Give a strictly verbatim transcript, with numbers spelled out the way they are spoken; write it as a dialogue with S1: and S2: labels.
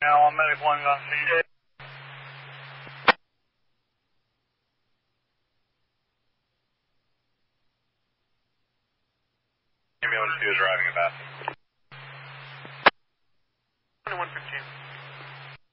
S1: Now, one medic one's on scene. Ambulance two is arriving at Bath.